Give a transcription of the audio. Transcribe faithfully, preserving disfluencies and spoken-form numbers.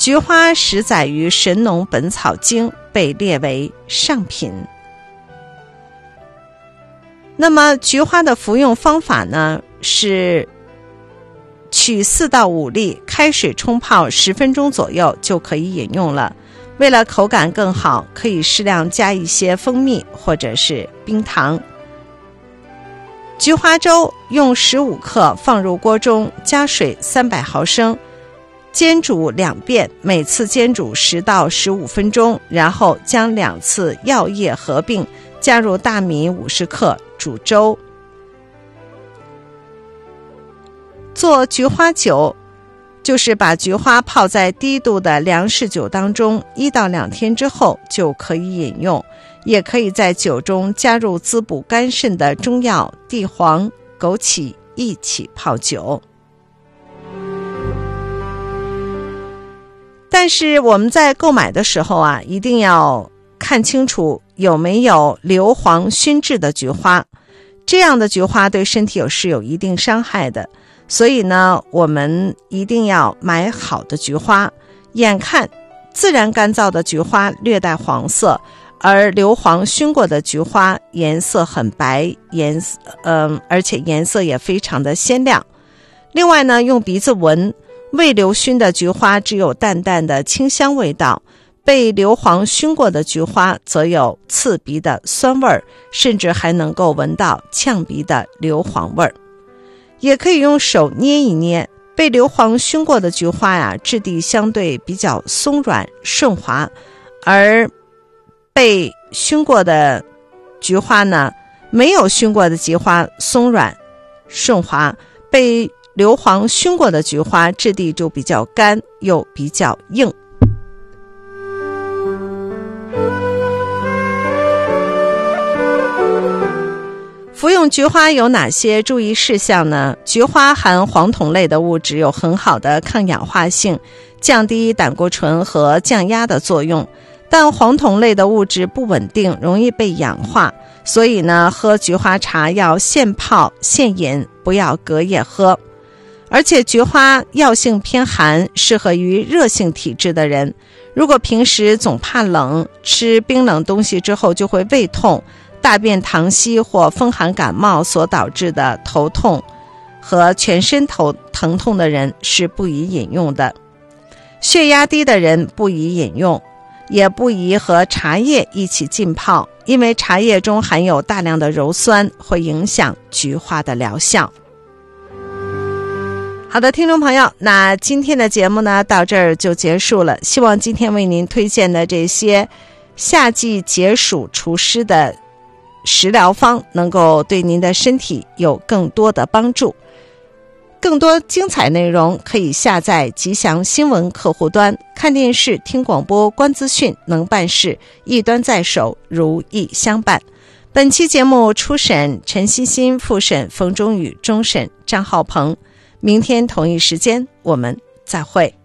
菊花始载于《神农本草经》，被列为上品。那么菊花的服用方法呢，是取四到五粒，开水冲泡十分钟左右就可以饮用了。为了口感更好，可以适量加一些蜂蜜或者是冰糖。菊花粥用十五克放入锅中，加水三百毫升，煎煮两遍，每次煎煮十到十五分钟，然后将两次药液合并，加入大米五十克煮粥。做菊花酒，就是把菊花泡在低度的粮食酒当中，一到两天之后就可以饮用。也可以在酒中加入滋补肝肾的中药地黄、枸杞一起泡酒。但是我们在购买的时候啊，一定要看清楚有没有硫磺熏制的菊花，这样的菊花对身体有是有一定伤害的。所以呢，我们一定要买好的菊花。眼看自然干燥的菊花略带黄色，而硫磺熏过的菊花颜色很白，颜色嗯、呃，而且颜色也非常的鲜亮。另外呢，用鼻子闻，未硫熏的菊花只有淡淡的清香味道，被硫磺熏过的菊花则有刺鼻的酸味儿，甚至还能够闻到呛鼻的硫磺味儿。也可以用手捏一捏，被硫磺熏过的菊花呀，质地相对比较松软顺滑，而被熏过的菊花呢，没有熏过的菊花松软顺滑，被硫磺熏过的菊花质地就比较干又比较硬。服用菊花有哪些注意事项呢？菊花含黄酮类的物质，有很好的抗氧化性，降低胆固醇和降压的作用。但黄酮类的物质不稳定，容易被氧化，所以呢，喝菊花茶要现泡现饮，不要隔夜喝。而且菊花药性偏寒，适合于热性体质的人。如果平时总怕冷，吃冰冷东西之后就会胃痛，大便溏稀或风寒感冒所导致的头痛和全身头疼痛的人是不宜饮用的。血压低的人不宜饮用，也不宜和茶叶一起浸泡，因为茶叶中含有大量的鞣酸，会影响菊花的疗效。好的，听众朋友，那今天的节目呢，到这儿就结束了。希望今天为您推荐的这些夏季解暑除湿的食疗方能够对您的身体有更多的帮助。更多精彩内容可以下载吉祥新闻客户端，看电视、听广播、观资讯，能办事，一端在手，如意相伴。本期节目初审陈欣欣，复审冯中宇，终审张浩鹏。明天同一时间我们再会。